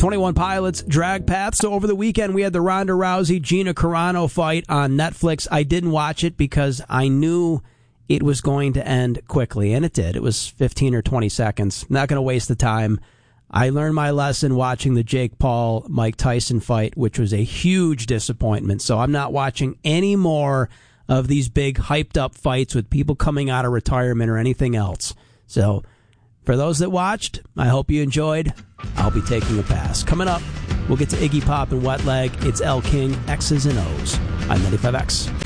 21 Pilots drag path. So over the weekend, we had the Ronda Rousey Gina Carano fight on Netflix. I didn't watch it because I knew it was going to end quickly, and it did. It was 15 or 20 seconds. Not going to waste the time. I learned my lesson watching the Jake Paul-Mike Tyson fight, which was a huge disappointment. So I'm not watching any more of these big hyped-up fights with people coming out of retirement or anything else. So for those that watched, I hope you enjoyed. I'll be taking a pass. Coming up, we'll get to Iggy Pop and Wet Leg. It's El King, X's and O's. I'm 95X.